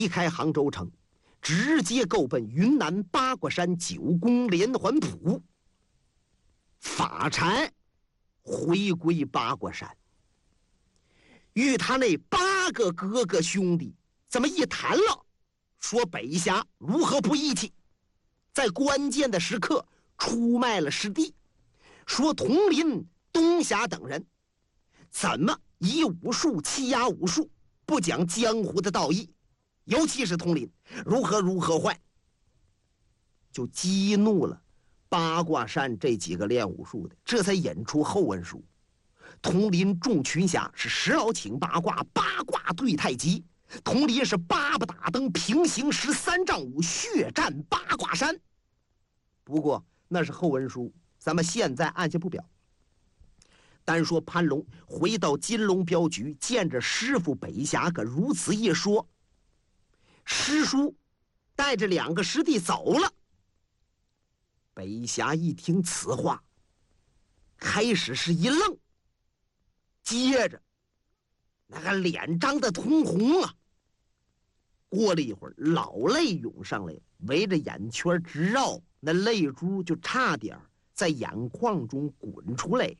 离开杭州城，直接够奔云南八卦山9宫连环谱。法禅回归八卦山，与他那8个哥哥兄弟这么一谈了，说北峡如何不义气，在关键的时刻出卖了师弟，说佟林、东霞等人怎么以武术欺压武术，不讲江湖的道义，尤其是佟林如何坏，就激怒了八卦山这几个练武术的，这才引出后文书。佟林众群侠是时劳请八卦，八卦对太极。佟林是8把打灯，平行13丈5，血战八卦山。不过那是后文书，咱们现在按下不表。单说潘龙回到金龙镖局，见着师傅北侠，可如此一说，师叔带着2个师弟走了。北侠一听此话，开始是一愣，接着那个脸张得通红啊。过了一会儿，老泪涌上来，围着眼圈直绕，那泪珠就差点在眼眶中滚出来。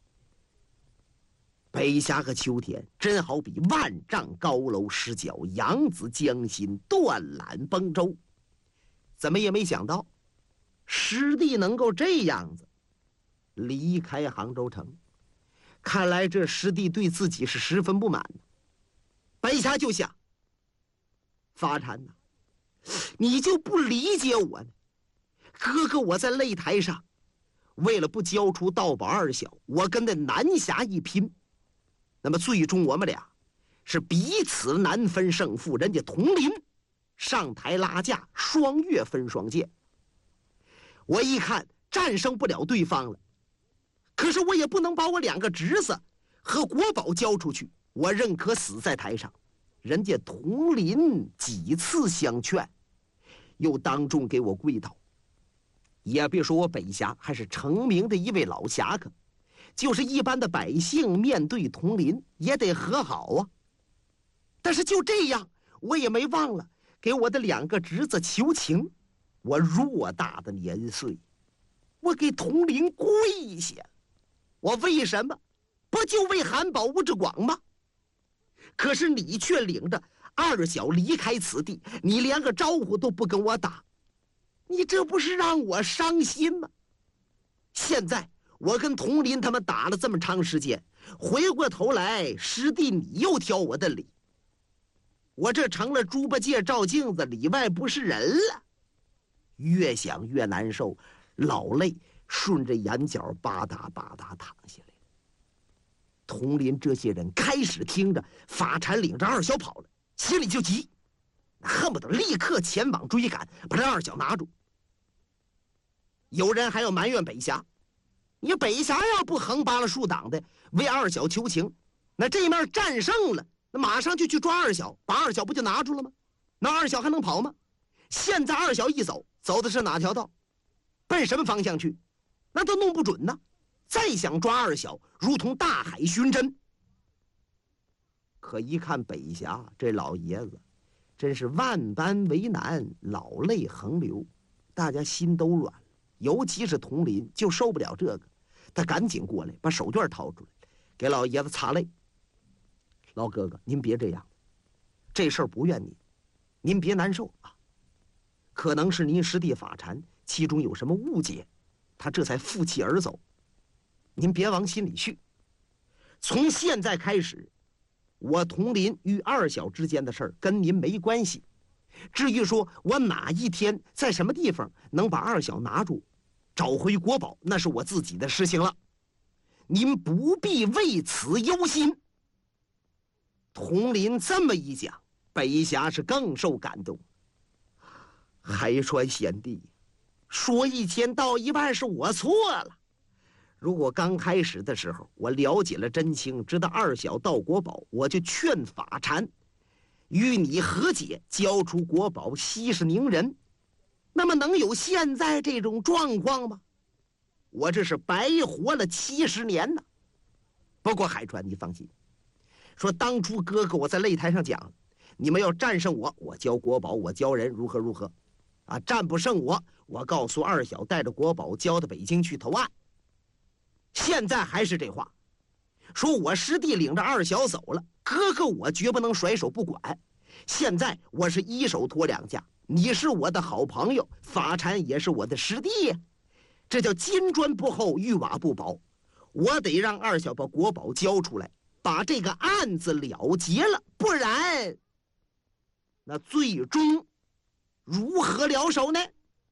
北峡和秋天真好比万丈高楼失脚，扬子江心，断缆崩舟。怎么也没想到师弟能够这样子离开杭州城，看来这师弟对自己是十分不满的。北峡就想，法禅呐，你就不理解我呢？哥哥我在擂台上为了不交出道宝2小，我跟那南侠一拼，那么最终我们俩是彼此难分胜负。人家佟林上台拉架，双月分双剑，我一看战胜不了对方了，可是我也不能把我2个侄子和国宝交出去，我认可死在台上。人家佟林几次相劝，又当众给我跪倒。也别说我北侠还是成名的一位老侠客，就是一般的百姓面对佟林也得和好啊。但是就这样，我也没忘了给我的2个侄子求情。我偌大的年岁，我给佟林跪下，我为什么？不就为韩宝、吴志广吗？可是你却领着2小离开此地，你连个招呼都不跟我打，你这不是让我伤心吗？现在我跟佟林他们打了这么长时间，回过头来师弟你又挑我的理，我这成了猪八戒照镜子，里外不是人了。越想越难受，老泪顺着眼角吧嗒吧嗒淌下来。佟林这些人开始听着法禅领着2小跑了，心里就急，恨不得立刻前往追赶，把这2小拿住。有人还要埋怨北峡，你北峡要不横扒拉竖挡的为2小求情，那这面战胜了，那马上就去抓2小，把2小不就拿住了吗？那2小还能跑吗？现在2小一走，走的是哪条道，奔什么方向去，那都弄不准呢。再想抓2小，如同大海寻针。可一看北峡这老爷子，真是万般为难，老泪横流，大家心都软了。尤其是佟林就受不了这个，他赶紧过来把手绢掏出来，给老爷子擦泪。老哥哥，您别这样，这事儿不怨您，您别难受啊。可能是您师弟法禅其中有什么误解，他这才负气而走，您别往心里去。从现在开始，我佟林与2小之间的事儿跟您没关系。至于说我哪一天在什么地方能把2小拿住，找回国宝，那是我自己的事情了，您不必为此忧心。佟林这么一讲，北峡是更受感动。海川贤弟，说1000道1万是我错了。如果刚开始的时候我了解了真情，知道2小盗国宝，我就劝法禅与你和解，交出国宝，息事宁人，那么能有现在这种状况吗？我这是白活了70年呢。不过海川你放心，说当初哥哥我在擂台上讲， 你们要战胜我，我交国宝，我交人，如何如何，啊，战不胜我，我告诉二小带着国宝交到北京去投案。现在还是这话，说我师弟领着二小走了，哥哥我绝不能甩手不管。现在我是一手托两家，你是我的好朋友，法禅也是我的师弟呀，这叫金砖不厚，玉瓦不薄。我得让二小把国宝交出来，把这个案子了结了，不然那最终如何了手呢？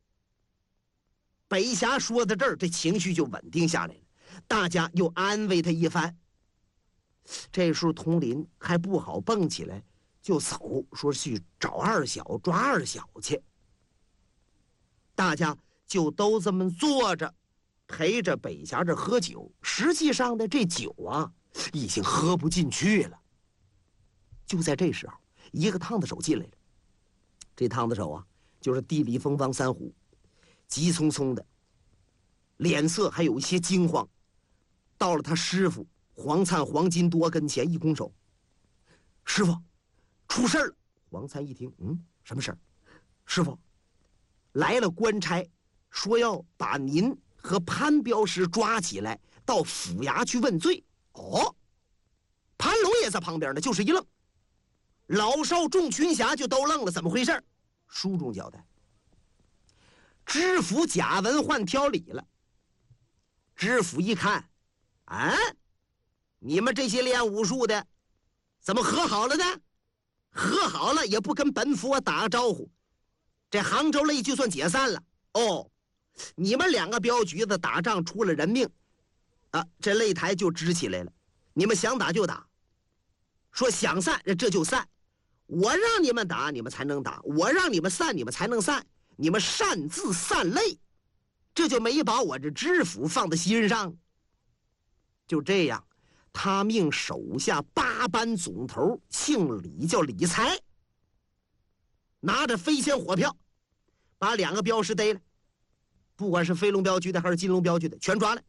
北峡说到这儿，这情绪就稳定下来了，大家又安慰他一番。这时候佟林还不好蹦起来就走，说去找二小，抓二小去。大家就都这么坐着陪着北峡这喝酒。实际上呢，这酒啊已经喝不进去了。就在这时候，一个烫子手进来了。这烫子手啊，就是地理风王三虎，急匆匆的，脸色还有一些惊慌，到了他师傅黄灿、黄金多跟前，一拱手：“师傅，出事了！”黄灿一听，什么事儿？师傅，来了官差，说要把您和潘镖师抓起来，到府衙去问罪。哦，潘龙也在旁边呢，就是一愣。老少众群侠就都愣了，怎么回事？书中交代，知府贾文焕挑理了。知府一看，啊，你们这些练武术的，怎么和好了呢？和好了也不跟本府打个招呼，这杭州擂就算解散了。哦，你们两个镖局子打仗出了人命，啊，这擂台就支起来了。你们想打就打，说想散这就散。我让你们打，你们才能打；我让你们散，你们才能散。你们擅自散擂，这就没把我这知府放在心上。就这样，他命手下8班总头，姓李，叫李才，拿着飞仙火票，把2个镖师逮了，不管是飞龙镖局的还是金龙镖局的，全抓了。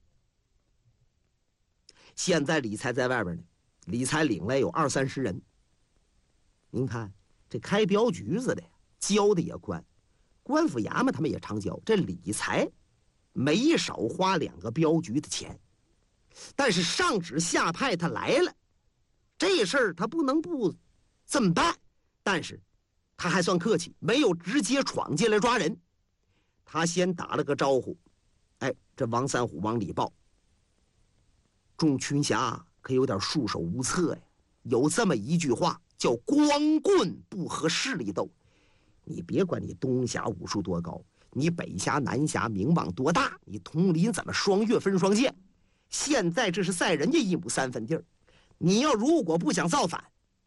现在李才在外边呢，李才领来有20-30人。您看这开镖局子的呀，交的也宽，官府衙门他们也常交。这李才没少花2个镖局的钱，但是上旨下派他来了，这事儿他不能不这么办。但是他还算客气，没有直接闯进来抓人。他先打了个招呼，哎，这王三虎往里报。众群侠可有点束手无策呀。有这么一句话叫光棍不和势力斗。你别管你东峡武术多高，你北峡南峡名望多大，你佟林怎么双月分双线？现在这是在人家1亩3分地儿，你要如果不想造反，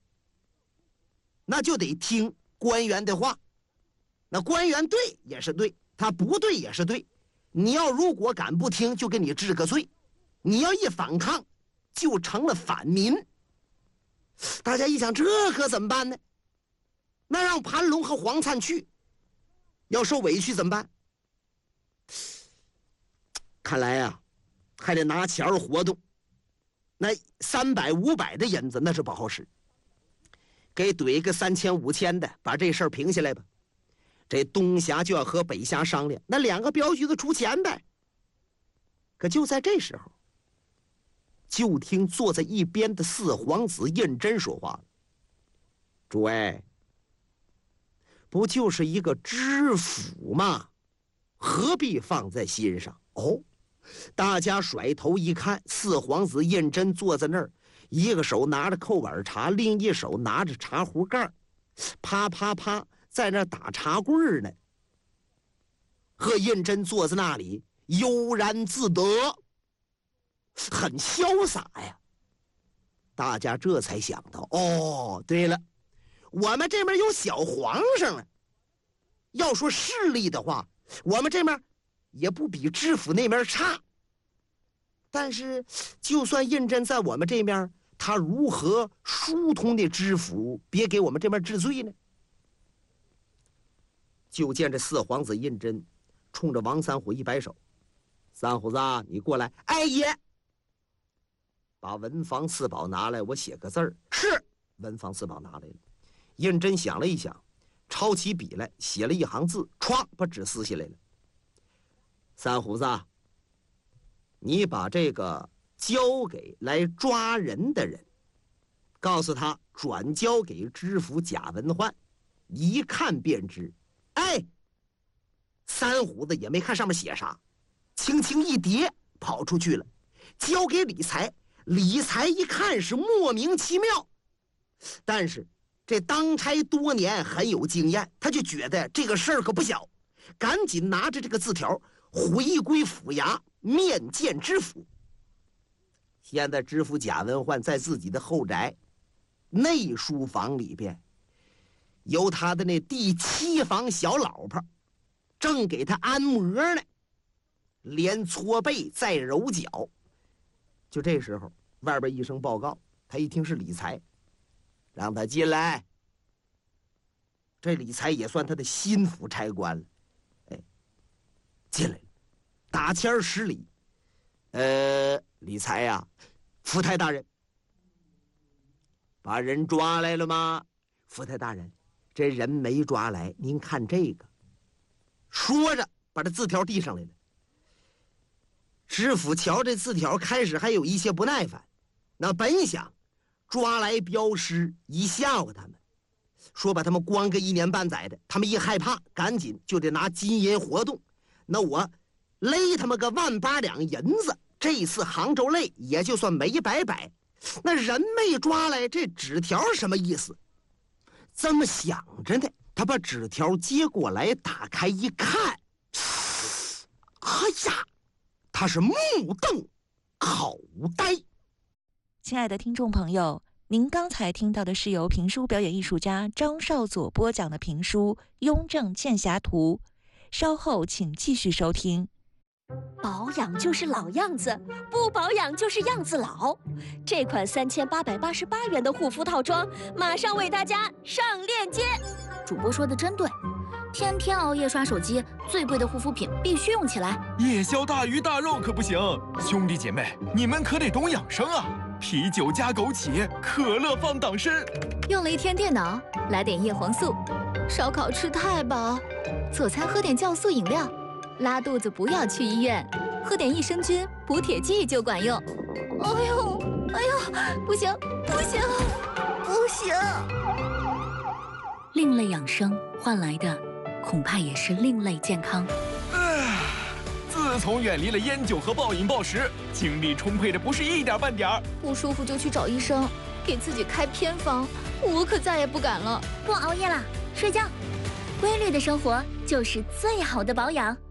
那就得听官员的话。那官员对也是对，他不对也是对。你要如果敢不听，就给你治个罪；你要一反抗，就成了反民。大家一想，这可怎么办呢？那让潘龙和黄灿去，要受委屈怎么办？看来啊，还得拿钱活动。那300、500的银子那是不好使，给怼个3000、5000的，把这事儿平下来吧。这东峡就要和北峡商量，那2个镖局子出钱呗。可就在这时候，就听坐在一边的四皇子胤禛说话了：“诸位，不就是一个知府吗？何必放在心上？”哦，大家甩头一看，四皇子胤禛坐在那儿，一个手拿着扣碗茶，另一手拿着茶壶盖，啪啪啪在那打茶棍呢。和胤禛坐在那里悠然自得，很潇洒呀。大家这才想到，哦，对了，我们这边有小皇上了。要说势力的话，我们这边也不比知府那边差。但是就算胤禛在我们这边，他如何疏通那知府，别给我们这边治罪呢？就见这四皇子胤禛冲着王三虎一摆手：“三虎子，你过来。”“哎爷！”把文房四宝拿来，我写个字儿。是。文房四宝拿来了， 胤禛想了一想，抄起笔来写了一行字，歘，把纸撕下来了。三虎子，你把这个交给来抓人的人，告诉他转交给知府贾文焕，一看便知。哎，三虎子也没看上面写啥，轻轻一叠跑出去了，交给李才。李才一看是莫名其妙，但是这当差多年，很有经验，他就觉得这个事儿可不小，赶紧拿着这个字条回归府衙面见知府。现在知府贾文焕在自己的后宅内书房里边，由他的那第7房小老婆正给他按摩呢，连搓背再揉脚。就这时候，外边一声报告，他一听是李才，让他进来。这李才也算他的心腹差官了，哎，进来了，打签施礼。李才呀，福太大人，把人抓来了吗？福太大人，这人没抓来，您看这个。说着，把这字条递上来了。知府瞧这字条，开始还有一些不耐烦，那本想抓来镖师一吓唬他们，说把他们关个1年半载的，他们一害怕，赶紧就得拿金银活动。那我勒他们个1.8两银子，这次杭州累也就算没白摆。那人没抓来，这纸条什么意思？这么想着呢，他把纸条接过来，打开一看，哎呀，他是目瞪口呆。 亲爱的听众朋友，您刚才听到的是由评书表演艺术家张少佐播讲的评书《雍正剑侠图》，稍后请继续收听。 保养就是老样子，不保养就是样子老。这款3888元的护肤套装，马上为大家上链接。 主播说的真对，天天熬夜刷手机，最贵的护肤品必须用起来。 夜宵大鱼大肉可不行，兄弟姐妹，你们可得懂养生啊！啤酒加枸杞，可乐放党参。 用了一天电脑，来点叶黄素。烧烤吃太饱，做餐喝点酵素饮料。拉肚子不要去医院，喝点益生菌补铁剂就管用。哎呦，不行，不行！另类养生换来的，恐怕也是另类健康。 自从远离了烟酒和暴饮暴食，精力充沛的不是一点半点儿。 不舒服就去找医生，给自己开偏方，我可再也不敢了。 不熬夜了，睡觉。规律的生活就是最好的保养。